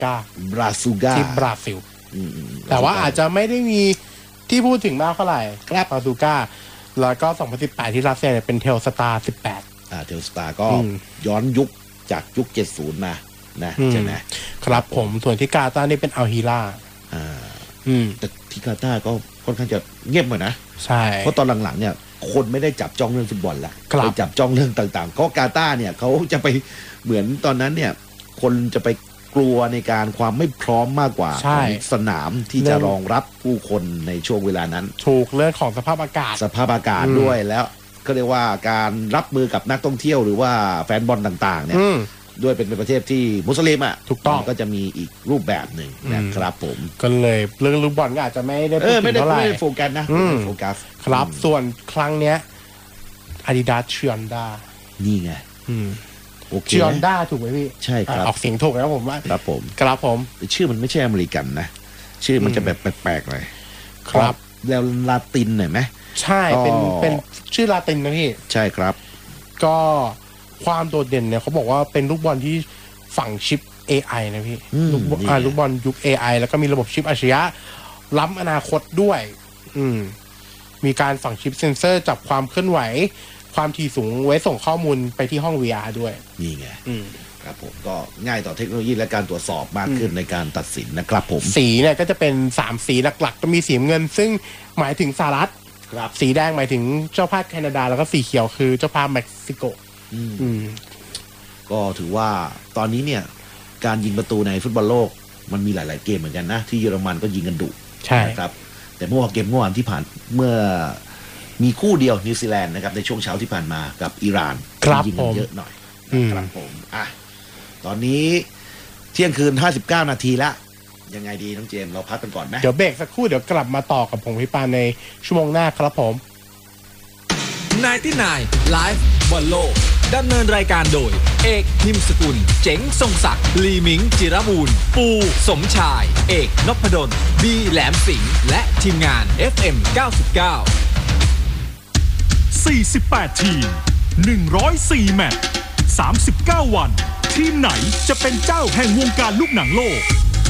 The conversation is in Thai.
กาที่บราซิลแต่ว่าอาจจะไม่ได้มีที่พูดถึงมากเท่าไหร่ครับบราซูก้าแล้วก็2018ที่รัสเซียเป็นเทลสตาร์18 เทลสตาร์ก็ย้อนยุคจากยุค70มานะใช่ไหมครับผมส่วนที่กาตาร์นี่เป็นอัลฮิล่าแต่ที่กาตาร์ก็ค่อนข้างจะเงียบเหมือนนะใช่เพราะตอนหลังๆเนี่ยคนไม่ได้จับจ้องเรื่องฟุตบอลละไปจับจ้องเรื่องต่างๆเพราะกาตาร์เนี่ยเขาจะไปเหมือนตอนนั้นเนี่ยคนจะไปกลัวในการความไม่พร้อมมากกว่าของสนามที่จะรองรับผู้คนในช่วงเวลานั้นถูกเรื่องของสภาพอากาศด้วยแล้วก็เรียกว่าการรับมือกับนักท่องเที่ยวหรือว่าแฟนบอลต่างๆเนี่ยด้วยเป็นประเทศที่มุสลิมถูกต้องก็จะมีอีกรูปแบบหนึ่งนะครับผมก็เลยเรื่องลูกบอลก็อาจจะไม่ได้พูดถึงเท่าไหร่ไม่ได้โฟกัสนะโฟกัสครับส่วนครั้งเนี้ยAdidas ชิออนด้านี่ไงชิออนด้าถูกไหมพี่ใช่ครับออกเสียงถูกแล้วผมว่าครับผมชื่อมันไม่ใช่อเมริกันนะชื่อมันจะแบบแปลกๆเลยครับแล้วลาตินหน่อยไหมใช่เป็นชื่อลาตินนะพี่ใช่ครับก็ความโดดเด่นเนี่ยเขาบอกว่าเป็นลูกบอลที่ฝังชิป AI นะพี่ลูกบอลยุค AI แล้วก็มีระบบชิปอัจฉริยะล้ำอนาคตด้วยมีการฝังชิปเซ็นเซอร์จับความเคลื่อนไหวความถี่สูงไว้ส่งข้อมูลไปที่ห้อง VR ด้วยนี่ไงครับผมก็ง่ายต่อเทคโนโลยีและการตรวจสอบมากขึ้นในการตัดสินนะครับผมสีเนี่ยก็จะเป็น3สีหลักๆก็มีสีเงินซึ่งหมายถึงสหรัฐสีแดงหมายถึงเจ้าภาพแคนาดาแล้วก็สีเขียวคือเจ้าภาพเม็กซิโกก็ถือว่าตอนนี้เนี่ยการยิงประตูในฟุตบอลโลกมันมีหลายๆเกมเหมือนกันนะที่เยอรมันก็ยิงกันดุใช่ครับแต่เมื่อวานที่ผ่านเมื่อมีคู่เดียวนิวซีแลนด์นะครับในช่วงเช้าที่ผ่านมากับอิหร่านยิงกันเยอะหน่อยครับผมตอนนี้เที่ยงคืน59 นาทีแล้วยังไงดีน้องเจมส์เราพักกันก่อนไหมเดี๋ยวเบรกสักครู่เดี๋ยวกลับมาต่อกับผมพี่ปานในชั่วโมงหน้าครับผม 99 Live บอลโลกดำเนินรายการโดยเอกนิมสกุลเจ๋งทรงศักดิ์ลีมิงจิรบูรณ์ปูสมชายเอกนพดลบีแหลมสิงห์และทีมงาน FM 99 48 ทีม 104 แมตช์ 39 วันทีมไหนจะเป็นเจ้าแห่งวงการลูกหนังโลก